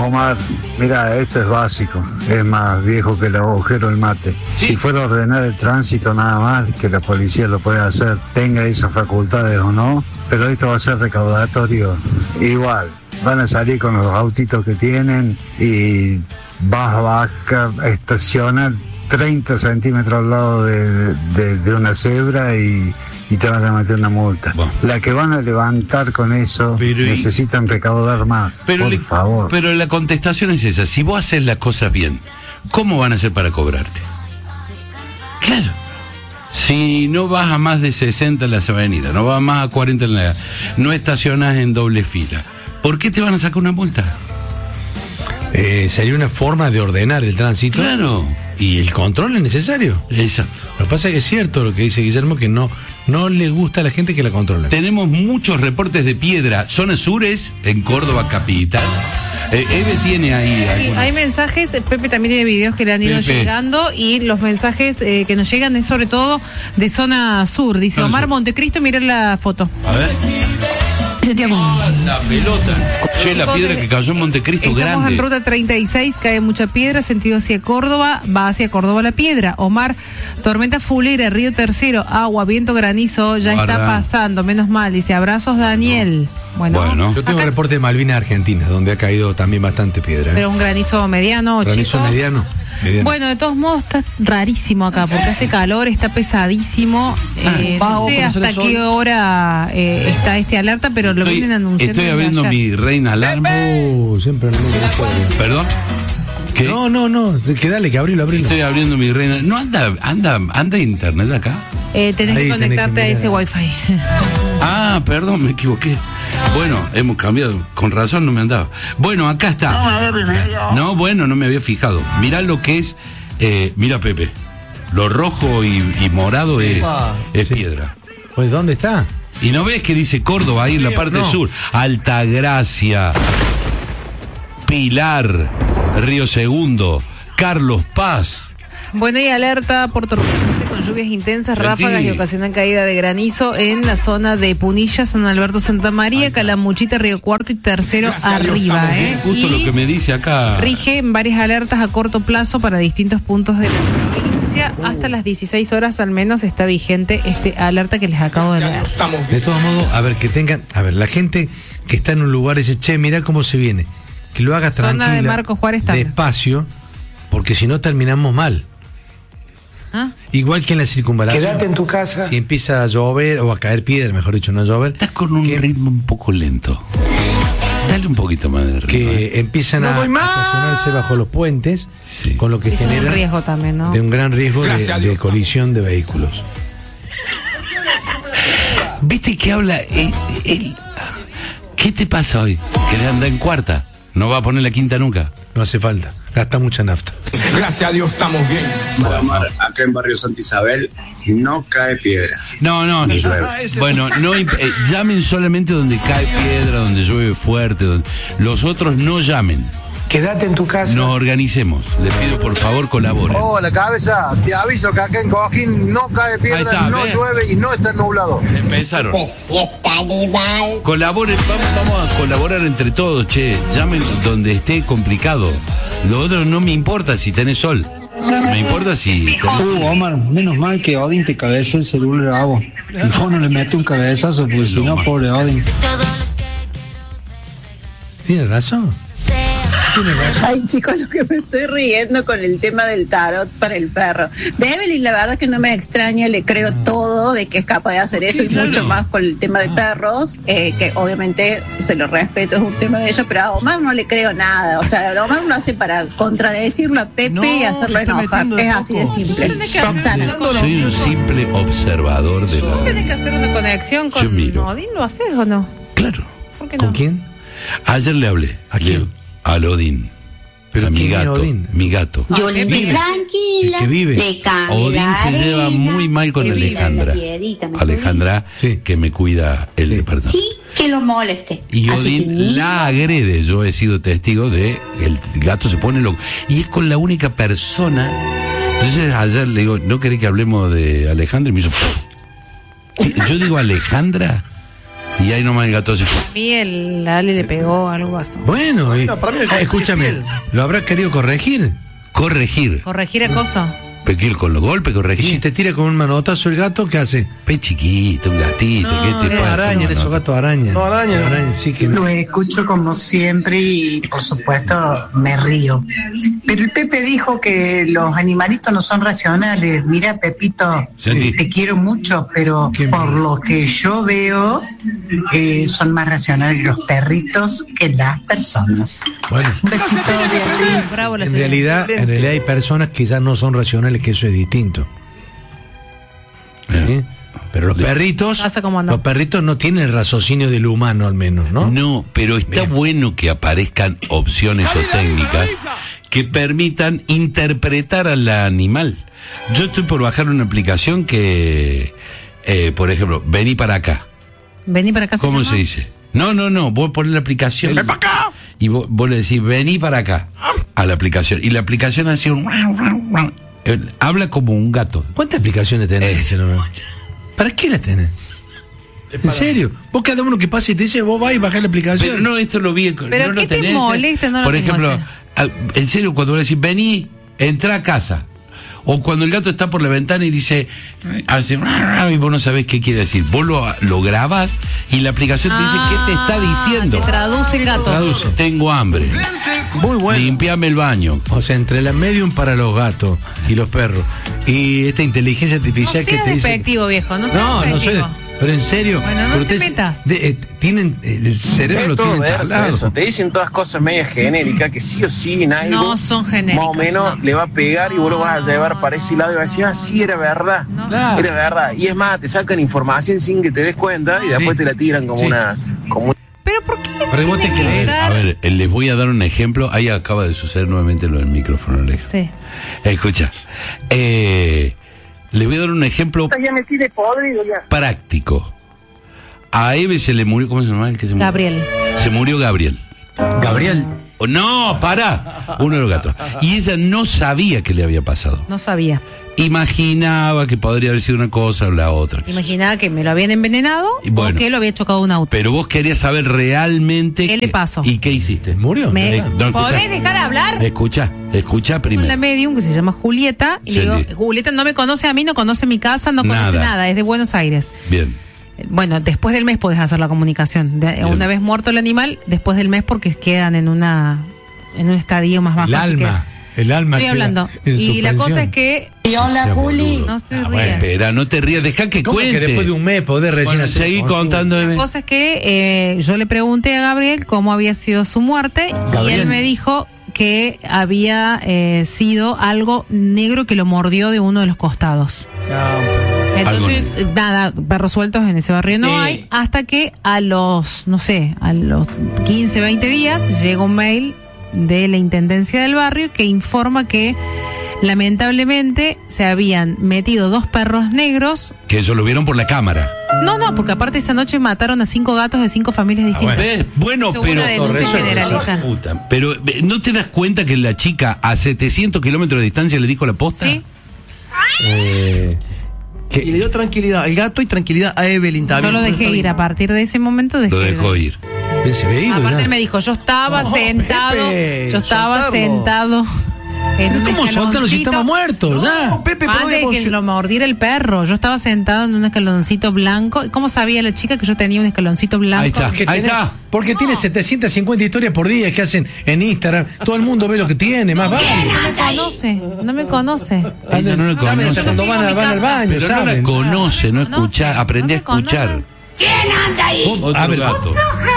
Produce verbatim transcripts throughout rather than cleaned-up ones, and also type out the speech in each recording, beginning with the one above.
Omar, mira, esto es básico, es más viejo que el agujero del mate. ¿Sí? Si fuera a ordenar el tránsito nada más, que la policía lo puede hacer, tenga esas facultades o no, pero esto va a ser recaudatorio igual. Van a salir con los autitos que tienen y vas a, bajar, a estacionar treinta centímetros al lado de, de, de una cebra y, y te van a meter una multa. Bueno. La que van a levantar con eso pero necesitan y... recaudar más, pero por le, favor. Pero la contestación es esa, si vos haces las cosas bien, ¿cómo van a hacer para cobrarte? Claro. Si no vas a más de sesenta en las avenidas, no vas más a cuarenta en la... no estacionas en doble fila, ¿por qué te van a sacar una multa? Eh, sería una forma de ordenar el tránsito. Claro. Y el control es necesario. Exacto. Lo que pasa es que es cierto lo que dice Guillermo, que no, no le gusta a la gente que la controle. Tenemos muchos reportes de piedra, zonas sures, en Córdoba capital. Eh, Eve tiene ahí. Sí, hay mensajes, Pepe también tiene videos que le han ido Pepe. llegando y los mensajes eh, que nos llegan es sobre todo de zona sur. Dice zona Omar sur. Montecristo, miren la foto. A ver. Ah, la pelota. Che, la piedra que cayó en Montecristo, grande. Estamos en ruta treinta y seis, cae mucha piedra, sentido hacia Córdoba, va hacia Córdoba la piedra. Omar, tormenta fulera, Río Tercero, agua, viento, granizo, ya Guarda. está pasando, menos mal. Dice, abrazos Daniel. Bueno, bueno. Yo tengo acá... un reporte de Malvinas, Argentina, donde ha caído también bastante piedra. ¿eh? Pero un granizo mediano, granizo chico. mediano. Mediano. Bueno, de todos modos está rarísimo acá, porque hace calor, está pesadísimo. Eh, no sé hasta qué hora eh, está este alerta, pero lo estoy, vienen anunciando. Estoy abriendo mi reina alarma. Oh, siempre no me ¿Perdón? ¿Qué? No, no, no, que dale, que abrilo, abrilo. Estoy abriendo mi reina. ¿No anda, anda, anda internet acá? Eh, tenés Ahí, que conectarte tenés que a ese wifi. Ah, perdón, me equivoqué. Bueno, hemos cambiado. Con razón no me andaba. Bueno, acá está. No, bueno, no me había fijado. Mirá lo que es. Eh, mira, Pepe. Lo rojo y, y morado es, es sí. piedra. Pues, ¿dónde está? Y no ves que dice Córdoba ahí en la parte no. sur. Altagracia, Pilar, Río Segundo, Carlos Paz. Bueno, y alerta por tormenta con lluvias intensas, Sentí. ráfagas y ocasionan caída de granizo en la zona de Punilla, San Alberto, Santa María, Ay, Calamuchita, Río Cuarto y Tercero Gracias arriba. ¿eh? Justo y lo que me dice acá. Rige en varias alertas a corto plazo para distintos puntos de la provincia. Uh. Hasta las dieciséis horas al menos está vigente este alerta que les acabo de leer. De todos modos, a ver, que tengan, a ver, la gente que está en un lugar dice, che, mirá cómo se viene. Que lo haga tranquila, zona de Marcos Juárez también. Despacio, porque si no terminamos mal. ¿Ah? Igual que en la circunvalación. Quédate en tu casa. Si empieza a llover o a caer piedra, mejor dicho, no a llover. Estás con un que, ritmo un poco lento. Dale un poquito más de ritmo. Que eh. empiezan no a, a estacionarse bajo los puentes, sí. con lo que es genera un riesgo también, ¿no? de un gran riesgo de, de colisión de vehículos. ¿Viste que habla él, él? ¿Qué te pasa hoy? Que le anda en cuarta. No va a poner la quinta nunca. No hace falta. Gasta mucha nafta. Gracias a Dios estamos bien. Bueno, acá en Barrio Santa Isabel no cae piedra. No, no, no. Bueno, no, eh, llamen solamente donde cae piedra, donde llueve fuerte. Donde... Los otros no llamen. Quédate en tu casa. Nos organicemos. Les pido por favor colaboren. Oh, la cabeza. Te aviso que acá en Cojín no cae piedra, está, no ¿ves? llueve y no está nublado. Empezaron. Pues sí está animal. Colaboren, vamos, vamos a colaborar entre todos, che. Llamen donde esté complicado. Lo otro no me importa si tenés sol. Me importa si... Uh, Omar, menos mal que Odin te cabeza el celular a vos. Y vos no le metes un cabezazo, porque si no, pobre Odin. Tiene razón. Ay, chicos, lo que me estoy riendo con el tema del tarot para el perro. De Evelyn, la verdad que no me extraña, le creo no. todo de que es capaz de hacer eso y claro. mucho más con el tema de perros, eh, que obviamente se lo respeto, es un tema de ellos, pero a Omar no le creo nada. O sea, a Omar lo hace para contradecirlo a Pepe no, y hacerlo enojar. Es así de simple. Soy un simple observador de la... ¿Tienes que hacer una conexión con Odín? ¿Lo haces o no? Claro. ¿Por qué no? ¿Con quién? Ayer le hablé. ¿A quién? Al Odín. Pero a mi gato, Odín? mi gato. Yo le estoy tranquila. Que vive. Le Odín se lleva muy mal con Alejandra. Alejandra, sí. que me cuida el sí. departamento. Sí, que lo moleste. Y Odín que... la agrede. Yo he sido testigo de el gato se pone loco. Y es con la única persona. Entonces ayer le digo, ¿no querés que hablemos de Alejandra? Y me hizo... Yo digo Alejandra Y ahí nomás el gato se fue. A mí el Ale le pegó algo así. Bueno, y, No, para mí el ah, escúchame, ¿lo habrá querido corregir? Corregir. Corregir acoso. Pequil con los golpes, Y si corregir. te tira con un manotazo el gato, ¿qué hace? Pe chiquito, un gatito, No, ¿qué te es pasa? araña, No, esos no. gatos araña. No, araña. Araña, sí que no. Lo escucho como siempre y por supuesto me río. Pero el Pepe dijo que los animalitos no son racionales. Mira, Pepito, Sí. te quiero mucho, pero Qué por bien. lo que yo veo, eh, son más racionales los perritos que las personas. Bueno, Un besito, Beatriz. Bravo la en señora. realidad, en realidad hay personas que ya no son racionales, que eso es distinto. ¿Sí? Pero los perritos, Pasa como no. los perritos no tienen el raciocinio del humano al menos, ¿no? No, pero está Bien. bueno que aparezcan opciones o técnicas que permitan interpretar al animal. Yo estoy por bajar una aplicación que, eh, por ejemplo, vení para acá. Vení para acá. ¿Cómo llama? se dice? No, no, no, vos pones la aplicación. ¡Ven para acá! Y vos, vos le decís, vení para acá, a la aplicación. Y la aplicación hace un... Eh, habla como un gato. ¿Cuántas aplicaciones tenés? Eh, celular? ¿Para qué las tenés? ¿En serio? Vos cada uno que pase y te dice, vos vas y bajás la aplicación. Pero no, esto lo vi. Pero no lo ¿qué te tenés, molesta? No lo Por tengo ejemplo, ese. a- en serio, cuando vos decís, vení, entra a casa. O cuando el gato está por la ventana y dice, hace, y vos no sabés qué quiere decir. Vos lo, lo grabás y la aplicación te dice qué te está diciendo. Te traduce el gato. Traduce. Tengo hambre. Muy bueno. Limpiame el baño. O sea, entre la medium para los gatos y los perros y esta inteligencia No artificial que seas te dice... despectivo, viejo. No seas No, no sé. despectivo. Pero en serio. Bueno, no pero te ustedes metas. de- eh, tienen eh, el cerebro lo Es todo tienen verso tablado. eso. Te dicen todas cosas medias genéricas que sí o sí en algo No son genéricas, más o menos no. le va a pegar y vos lo vas a llevar para ese lado y vas a decir, ah, sí, era verdad. No. Claro. Era verdad. Y es más, te sacan información sin que te des cuenta y después Sí. te la tiran como Sí. una... Como Pero ¿por qué? Pero vos te tiene que crees, estar- A ver, eh, les voy a dar un ejemplo. Ahí acaba de suceder nuevamente lo del micrófono, Aleja. Sí. Escucha. Eh, les voy a dar un ejemplo Ya me tiene podrido ya. práctico. A Eve se le murió, ¿cómo se llama el que se murió? Gabriel. Se murió Gabriel. Gabriel. Oh, no, para. Uno de los gatos. Y ella no sabía qué le había pasado. No sabía. Imaginaba que podría haber sido una cosa o la otra. qué sé yo. Imaginaba que me lo habían envenenado Y bueno. o que lo había chocado un auto. Pero vos querías saber realmente ¿Qué le pasó? ¿Y qué hiciste? ¿Murió? Me- Eh, no, escuchá. ¿Podés dejar hablar? Escucha, escucha Tengo una primero. medium que se llama Julieta y Sí, le digo, sí. Julieta no me conoce a mí, no conoce mi casa, no conoce Nada. nada, es de Buenos Aires. Bien. Eh, Bueno, después del mes podés hacer la comunicación. De- Bien. una vez muerto el animal, después del mes porque quedan en una en un estadio más bajo. El así alma. El alma. que estoy queda hablando. en Y la suspensión. cosa es que Y hola, Sea Juli. boludo. no se Ah, ría. bueno, espera, no te rías, deja que ¿Cómo cuente. que después de un mes podés recién Bueno, hacer seguí consulta? contando, La Eve. cosa es que eh, yo le pregunté a Gabriel cómo había sido su muerte y Gabriel. él me dijo que había eh, sido algo negro que lo mordió de uno de los costados. Entonces, Algo eh, nada, perros sueltos en ese barrio no Eh. hay, hasta que a los, no sé, a los quince, veinte días llega un mail de la Intendencia del barrio que informa que lamentablemente se habían metido dos perros negros. Que ellos lo vieron por la cámara. No, no, porque aparte esa noche mataron a cinco gatos de cinco familias distintas. ¿Ves? Bueno, Según pero. una denuncia Torres, generalizada. puta, Pero, eh, ¿no te das cuenta que la chica a setecientos kilómetros de distancia le dijo la posta? Sí. Eh, que- Y le dio tranquilidad al gato y tranquilidad a Evelyn Yo también. lo dejé ir, a partir de ese momento dejé Lo dejó ir. ir. se ve ido, Aparte ya. él me dijo, yo estaba No, sentado, Pepe, yo estaba soltarlo. sentado en un ¿Cómo soltarlo si estaba muerto? Ya. No, Pepe, pero Antes de vos- que lo mordiera el perro, yo estaba sentado en un escaloncito blanco. ¿Y cómo sabía la chica que yo tenía un escaloncito blanco? Ahí está. ¿Qué Ahí tenés? está. Porque tiene setecientas cincuenta historias por día que hacen en Instagram. Todo el mundo ve lo que tiene, más vale. No me conoce, no me conoce. Ella no la Saben conoce. cuando van, a- van al baño, Pero no la saben. conoce, no No escucha, sé, aprende no a me escuchar. conoce. Vos- Otro a ver, gato.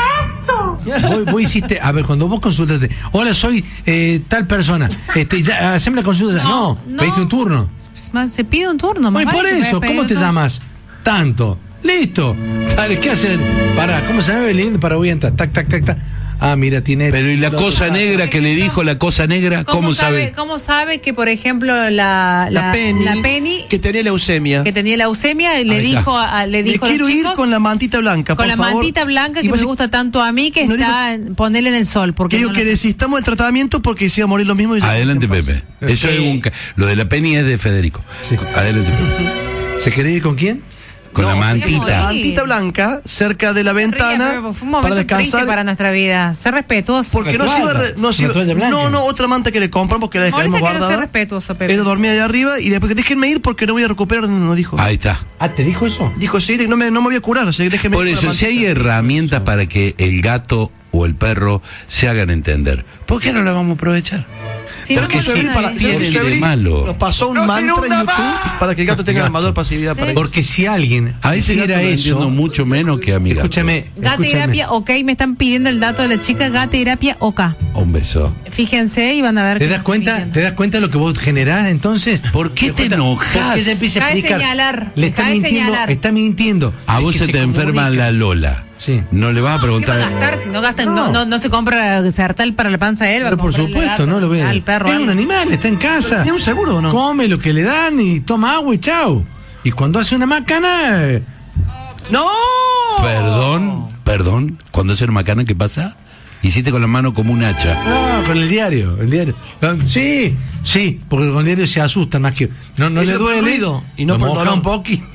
Vos, vos hiciste, a ver, cuando vos consultaste, hola, soy eh, tal persona, este, ya, haceme la consulta. ya. No, No, no. pediste un turno. Más, se pide un turno, más Bueno, por vale que eso, me ¿cómo pegue te un turno. llamas? Tanto. Listo. Dale, ¿qué hacen? Pará, ¿cómo se llama Evelyn? Para voy a entrar. Tac, tac, tac, tac. Ah, mira, tiene. Pero ¿y la lo- cosa negra que le dijo la cosa negra? ¿Cómo, sabe? ¿Cómo sabe que, por ejemplo, la, la, La Penny, la Penny, que tenía leucemia. que tenía leucemia, le Ahí está. dijo, a, le Me dijo a los quiero ir chicos, con la mantita blanca, con por la favor. mantita blanca Y que vos me decís- gusta tanto a mí, que no está, ponerle en el sol. Porque Que digo no que lo sé. desistamos del tratamiento porque se iba a morir lo mismo. Y ya- Adelante, se Pepe. Eso es un. ca- Lo de la Penny es de Federico. Sí. Adelante, Pepe. ¿Se quiere ir con quién? Con la mantita. La mantita blanca cerca de la ventana Ríe, fue un momento para descansar. triste para nuestra vida. Ser respetuoso. Porque no se iba, a re- no, se iba- no, no, otra manta que le compran porque la dejamos Molesta que no guardada. sea respetuoso, Pepe. Era dormía allá arriba y después que déjenme ir porque no voy a recuperar, no dijo. Ahí está. Ah, ¿te dijo eso? Dijo, sí, no me, no me voy a curar, o sea, déjenme Por ir con eso, la si hay mantita. herramientas para que el gato o el perro se hagan entender, ¿por qué no la vamos a aprovechar? Sí, Porque vamos a sí, ir para, ahí. tiene Severino de malo. Nos pasó un ¡No se mantra en inunda YouTube más! para que el gato tenga la mayor pasividad para Porque si alguien A ese gato hiciera lo entiendo eso, mucho menos que a mi gato. escúchame, escúchame. Gaterapia, ok, me están pidiendo el dato de la chica, Gaterapia, ok. Un beso. Fíjense y van a ver. ¿Te que das nos cuenta? piden. ¿Te das cuenta de lo que vos generás entonces? ¿Por qué te cuenta? enojas? ¿Por qué se empieza a Cabe explicar? señalar, Le está cabe mintiendo, señalar. está mintiendo. A Es vos que se te enferma comunica. la Lola. Sí. No le vas a ¿Qué va a preguntar. gastar si no gastan? No. No, no, no se compra Sertal para la panza de él. va a Pero por comprarle supuesto, gato, no lo ve. Al perro. Es algo. un animal, está en casa. ¿Tiene un seguro o no? Come lo que le dan y toma agua y chao. Y cuando hace una macana, eh, ¡No! Perdón, perdón. Cuando hace una macana, ¿qué pasa? Hiciste con la mano como un hacha. no, con el diario, el diario. No, sí, sí, porque con el diario se asusta más que. No, no Es le el duele. ruido, y no lo por moja dolor. un poquito.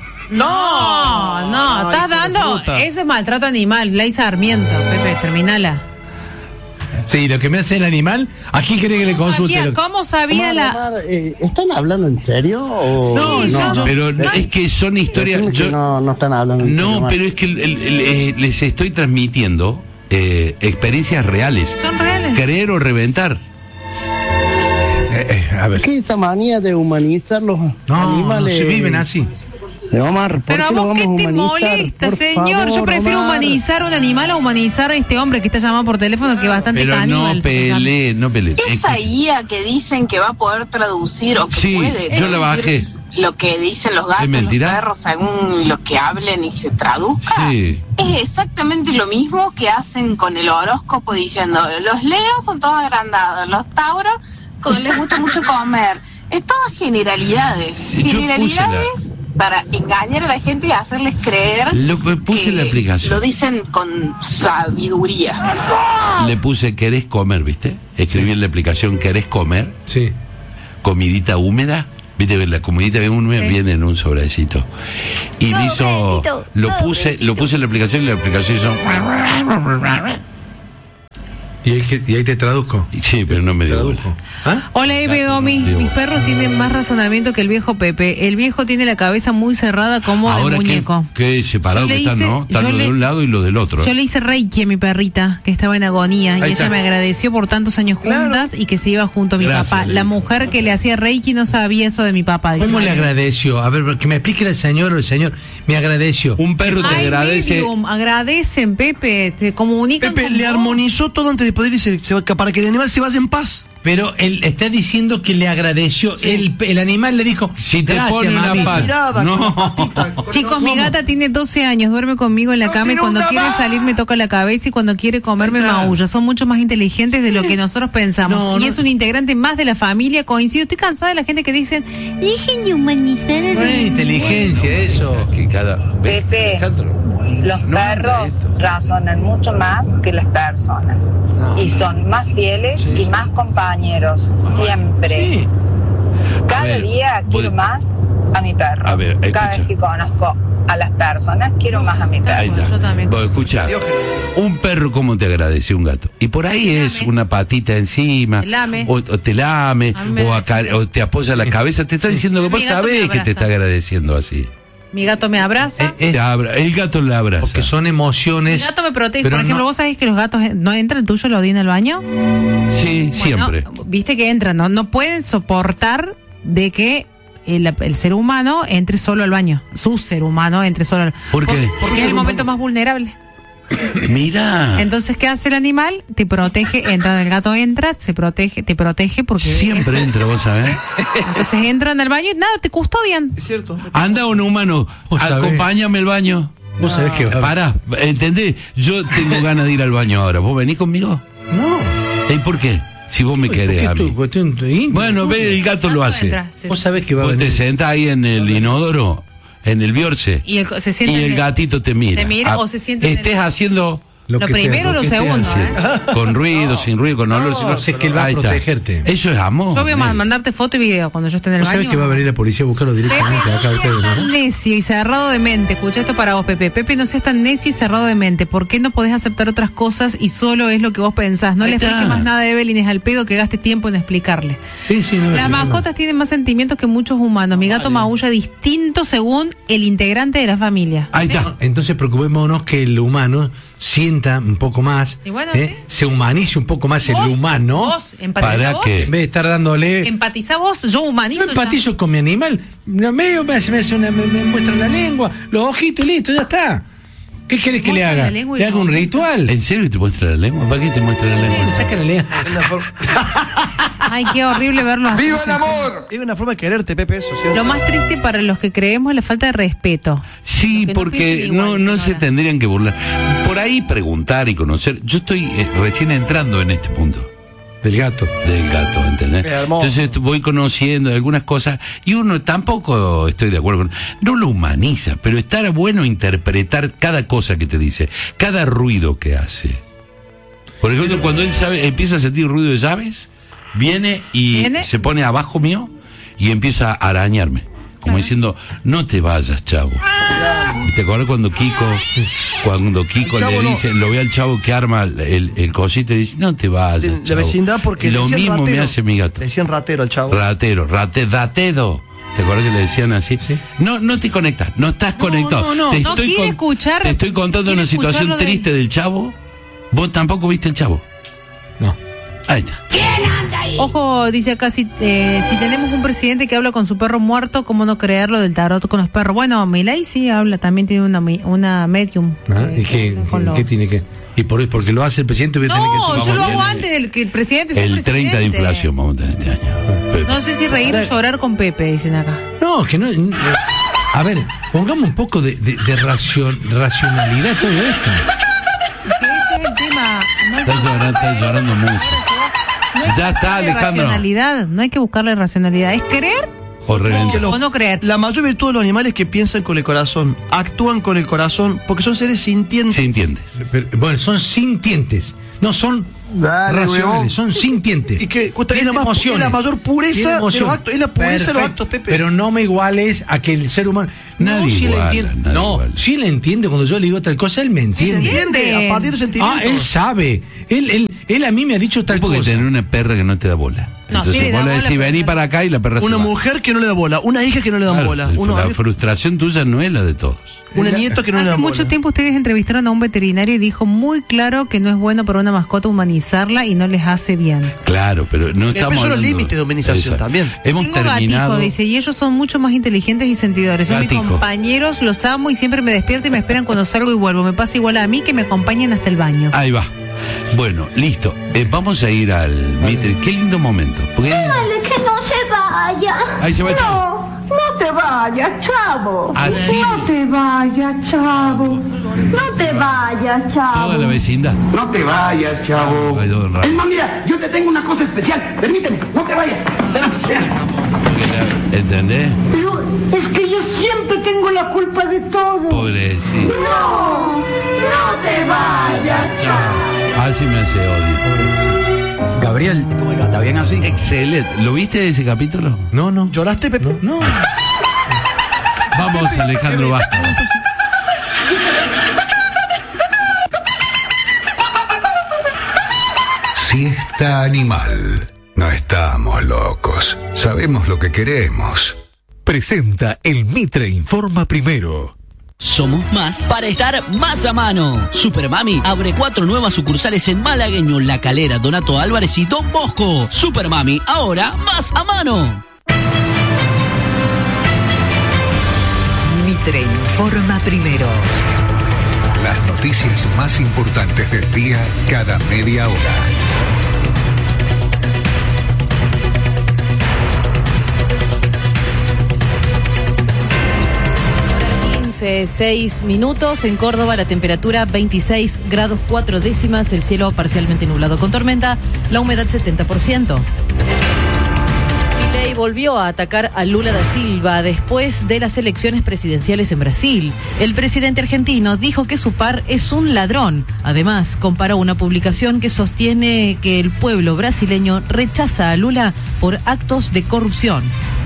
No, no, Ay, estás hijo de dando. puta. Eso es maltrato animal. Ley Sarmiento, Pepe, terminala. Sí, lo que me hace el animal, aquí quiere que le consulte. Sabía- lo- ¿Cómo sabía la.? Eh, ¿Están hablando en serio? O... Sí, no, yo- Pero es que son historias. Decime que yo- no, no están hablando en serio. No, Mar. pero es que el- el- el- eh, les estoy transmitiendo eh, experiencias reales. Son reales. Creer o reventar. Eh, eh, a ver. ¿Qué es esa manía de humanizar los No, no animales? se viven así. Eh, Omar, ¿por Pero a qué lo vos, vamos ¿qué a te humanizar? molesta, Por señor? Yo favor, prefiero Omar. humanizar un animal a humanizar a este hombre que está llamado por teléfono que es bastante Pero caníbal. no pelee, no pelee. Esa Escucha. I A que dicen que va a poder traducir o que Sí, puede yo la traducir bajé. lo que dicen los gatos, ¿Es los mentira? perros, según lo que hablen y se traduzca, Sí. es exactamente lo mismo que hacen con el horóscopo diciendo los leos son todos agrandados, los tauros co- les gusta mucho comer. Es todas generalidades. Sí, yo puse generalidades para engañar a la gente y hacerles creer Lo puse que en la aplicación. lo dicen con sabiduría. Le puse querés comer, ¿viste? Escribí en la aplicación querés comer. Sí. Comidita húmeda. ¿Viste? La comidita bien húmeda Sí. viene en un sobrecito. Y me hizo. Lo puse, lo puse en la aplicación y la aplicación hizo. Y ahí, que- y ahí te traduzco. Sí, pero no me dio. Tradujo. ¿Ah? Hola, Eve Gomi. digo. Mis perros tienen más razonamiento que el viejo Pepe. El viejo tiene la cabeza muy cerrada como Ahora de que, muñeco. que separado Yo que le están, hice- ¿no? Están yo lo le- de un lado y lo del otro. Yo le hice reiki a mi perrita, que estaba en agonía, y Ahí ella está. me agradeció por tantos años juntas y que se iba junto a mi Gracias, papá. Lili. La mujer que le hacía reiki no sabía eso de mi papá. dice. ¿Cómo le agradeció? A ver, que me explique el señor, el señor. Me agradeció. Un perro te Ay, agradece. medium, agradecen, Pepe, te comunican Pepe con le vos. armonizó todo antes de poder irse, se va- para que el animal se vaya en paz. Pero él está diciendo que le agradeció. El, el animal le dijo, Si te gracias, pone una mamita". pata. Mirada, No. con la patita, con Chicos, los mi ojos. gata tiene doce años, duerme conmigo en la ¡No cama y se cuando inunda quiere más! salir me toca la cabeza y cuando quiere comer me maulla. Son mucho más inteligentes de lo que nosotros pensamos. No, y no. es un integrante más de la familia, coincido. Estoy cansada de la gente que dicen, dejen de humanizar a No los es inteligencia eso. Que cada. ¿Ves? Pepe. Alejandro. Los No habla perros esto. razonan mucho más que las personas y son más fieles y más compañeros siempre. Sí. Cada A ver, día vos- quiero más a mi perro. A ver, Cada escucha. vez que conozco a las personas quiero más a mi perro. Ahí está. Yo también. Vos escuchá, un perro como te agradece un gato. Y por ahí Te es lame. una patita encima. Te lame. O, o te lame. A mí me O, agradece. acá- o te apoya la cabeza. Te está diciendo que Mi vos gato me sabés que te abraza. está agradeciendo así. Mi gato me abraza. Eh, es- Te abra- el gato le abraza. porque son Mi emociones. gato me protege. pero Por ejemplo, no- vos sabés que los gatos eh, no entran, tuyo lo di en el baño. Sí, siempre. Bueno, viste que entran, ¿no? No pueden soportar de que el, el ser humano entre solo al baño. Su ser humano entre solo al ¿Por qué? Porque es el momento más vulnerable. Mira. Entonces, ¿qué hace el animal? Te protege, entra, el gato entra, se protege, te protege porque... Siempre entra, vos sabés. Entonces entran al baño y nada, te custodian. Es cierto. Anda un humano, Vos sabés. acompáñame al baño. Vos sabés que va a- Pará, ¿entendés? Yo tengo ganas de ir al baño ahora. ¿Vos venís conmigo? No. ¿Y por qué? Si vos me ¿Por qué querés a tu mí. cuestión íntima? Bueno, ve, el gato lo hace. Entra, se- Vos sabés que va a Vos te venir. sentás ahí en el inodoro, en el biorce, Y el, se y sienta en el el- gatito te mira. Te mira Ah, o se sienta en Estés el- haciendo Lo, lo primero o lo segundo, ¿eh? Con ruido, no. sin ruido, con olor, no, sin olor. Es que él va a protegerte. Eso es amor. Yo voy a man- mandarte foto y video cuando yo esté en el baño. ¿Sabes que va a venir la policía a buscarlo directamente Pepe, acá? No seas tan necio y cerrado de mente. Escucha esto para vos, Pepe. Pepe, no seas tan necio y cerrado de mente. ¿Por qué no podés aceptar otras cosas y solo es lo que vos pensás? No Ahí le está. expliques más nada a Evelyn, es al pedo que gaste tiempo en explicarle. Sí, sí, no Las mascotas tienen más sentimientos que muchos humanos. Mi gato vale. maulla distinto según el integrante de la familia. Ahí está. Entonces preocupémonos que el humano sienta un poco más, y bueno, ¿eh? ¿sí? se humanice un poco más ¿Vos? el humano. ¿Vos? ¿Empatizá para vos? que en vez de estar dándole. ¿Empatizá vos? Yo humanizo. Yo empatizo ya. con mi animal. Medio me, hace, me, hace una, me, me muestra la lengua, los ojitos y listo, ya está. ¿Qué querés que le haga? ¿Le haga un ritual? ¿En serio te muestra la lengua? ¿Para qué te muestra la lengua? Me saca la lengua. Ay, qué horrible verlo así. ¡Viva el amor! Es una forma de quererte, Pepe, eso. ¿sí? Lo más triste para los que creemos es la falta de respeto. Sí, porque no, no, no se tendrían que burlar. Por ahí preguntar y conocer. Yo estoy eh, recién entrando en este punto. Del gato. Del gato, ¿entendés? Entonces voy conociendo algunas cosas y uno tampoco estoy de acuerdo con... No lo humaniza, pero está bueno interpretar cada cosa que te dice, cada ruido que hace. Por ejemplo, cuando él sabe, empieza a sentir ruido de llaves, viene y ¿Viene? se pone abajo mío y empieza a arañarme. Como Ajá. diciendo, no te vayas, chavo. ¿Te acuerdas cuando Kiko, cuando Kiko le dice, no. lo ve al chavo que arma el, el cosito y dice, no te vayas, de, chavo? La vecindad porque lo mismo ratero. me hace mi gato. Le decían ratero al chavo. Ratero, rate, ratero. ¿Te acuerdas que le decían así? ¿Sí? No, no te conectas, no estás no, conectado. No, no, te no estoy quiere con, escuchar. Te estoy contando una situación triste de... del chavo. ¿Vos tampoco viste el chavo? No. Ahí está. Ojo, dice acá, si, eh, si tenemos un presidente que habla con su perro muerto, ¿cómo no creerlo del tarot con los perros? Bueno, Milei sí habla, también tiene una, una medium. Ah, que, ¿Y qué, que los... ¿qué tiene que...? ¿Y por porque lo hace el presidente? No, que yo lo hago antes del que el presidente sea el presidente. treinta de inflación vamos a tener este año. Pepe. No sé si reír o llorar con Pepe, dicen acá. No, que no... A ver, pongamos un poco de, de, de racion, racionalidad a todo esto. Que ese es el tema. No está, llorando, está llorando mucho. No hay ya está, Alejandro. Racionalidad, no hay que buscarle racionalidad. ¿Es creer o, o, o no creer? La mayor virtud de los animales es que piensan con el corazón, actúan con el corazón, porque son seres sintientes. Sintientes. Pero, bueno, son sintientes, no son Dale, racionales, weón. Son sintientes. Y que es la, más, es la mayor pureza de los actos, es la pureza Perfecto. de los actos, Pepe. Pero no me iguales a que el ser humano. Nadie no, sí iguala, le entiende. nadie No, iguala. sí le entiende cuando yo le digo tal cosa, él me entiende. Sí, entiende, a partir de sentimientos. Ah, él sabe. Él, él, él a mí me ha dicho tal porque cosa. Porque tener una perra que no te da bola. No, Entonces sí vos le decís, vení para acá y la perra Una se va. mujer que no le da bola, una hija que no le da claro, bola. El, uno la a... frustración tuya no es la de todos. Una nieto que no Hace le da bola. Hace mucho tiempo ustedes entrevistaron a un veterinario y dijo muy claro que no es bueno para una mascota humanizarla y no les hace bien. Claro, pero no estamos hablando... los límites de humanización Exacto. también. Hemos Tengo terminado... gatijo, dice, y ellos son mucho más inteligentes y sentidores. Son Gatijo. mis compañeros, los amo y siempre me despierto y me esperan cuando salgo y vuelvo. Me pasa igual a mí que me acompañan hasta el baño. Ahí va. Bueno, listo. Eh, vamos a ir al Mitre. Qué lindo momento. Porque... Dale, que no se vaya. Ahí se va el no, chavo. No te vayas, chavo. Así. No te vayas, chavo. No te vayas, chavo. Toda la vecindad. No te vayas, chavo. Es más, mira, yo te tengo una cosa especial. Permíteme, no te vayas. ¿Entendés? Pero es que yo siempre tengo la culpa de todo. Pobrecito. No, no te vayas, chavo. Así me hace odio. Gabriel, ¿está bien así? Excelente. ¿Lo viste ese capítulo? No, no. ¿Lloraste, Pepe? No. no. Vamos, Alejandro, basta. Siesta animal. No estamos locos. Sabemos lo que queremos. Presenta el Mitre Informa Primero. Somos más para estar más a mano. Supermami abre cuatro nuevas sucursales en Malagueño, La Calera, Donato Álvarez y Don Bosco. Supermami, ahora más a mano. Mitre Informa Primero. Las noticias más importantes del día cada media hora. seis minutos en Córdoba, la temperatura veintiséis grados cuatro décimas, el cielo parcialmente nublado con tormenta, la humedad setenta por ciento. Milei volvió a atacar a Lula da Silva después de las elecciones presidenciales en Brasil. El presidente argentino dijo que su par es un ladrón. Además, comparó una publicación que sostiene que el pueblo brasileño rechaza a Lula por actos de corrupción.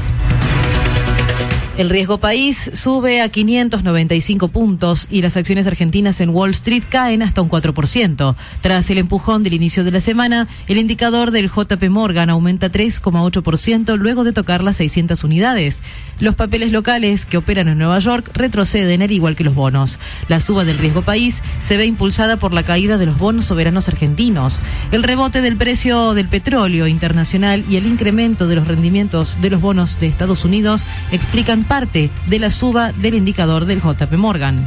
El riesgo país sube a quinientos noventa y cinco puntos y las acciones argentinas en Wall Street caen hasta un cuatro por ciento. Tras el empujón del inicio de la semana, el indicador del J P Morgan aumenta tres coma ocho por ciento luego de tocar las seiscientas unidades. Los papeles locales que operan en Nueva York retroceden al igual que los bonos. La suba del riesgo país se ve impulsada por la caída de los bonos soberanos argentinos. El rebote del precio del petróleo internacional y el incremento de los rendimientos de los bonos de Estados Unidos explican parte de la suba del indicador del J P Morgan.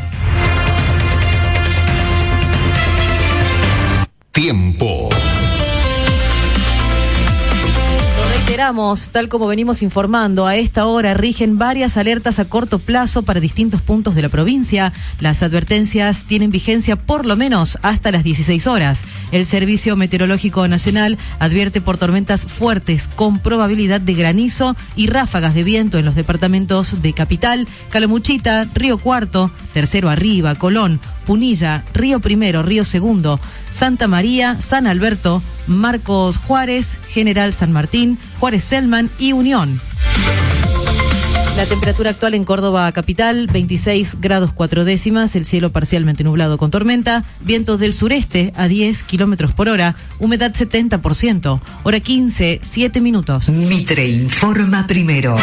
Tiempo. Reiteramos, tal como venimos informando, a esta hora rigen varias alertas a corto plazo para distintos puntos de la provincia. Las advertencias tienen vigencia por lo menos hasta las dieciséis horas. El Servicio Meteorológico Nacional advierte por tormentas fuertes con probabilidad de granizo y ráfagas de viento en los departamentos de Capital, Calamuchita, Río Cuarto, Tercero Arriba, Colón, Punilla, Río Primero, Río Segundo, Santa María, San Alberto, Marcos Juárez, General San Martín, Juárez Selman y Unión. La temperatura actual en Córdoba capital, veintiséis grados cuatro décimas, el cielo parcialmente nublado con tormenta, vientos del sureste a diez kilómetros por hora, humedad setenta por ciento, hora quince, siete minutos. Mitre informa primero.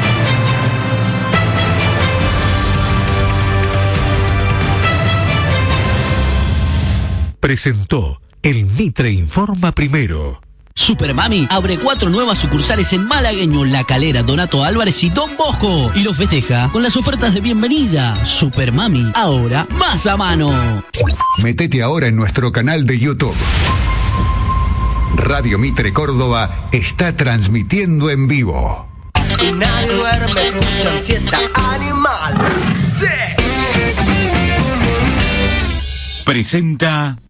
Presentó el Mitre Informa Primero. Supermami abre cuatro nuevas sucursales en Malagueño, La Calera, Donato Álvarez y Don Bosco. Y los festeja con las ofertas de bienvenida. Supermami, ahora más a mano. Metete ahora en nuestro canal de YouTube. Radio Mitre Córdoba está transmitiendo en vivo. Y nadie duerme, escuchan siesta animal. Sí. Presenta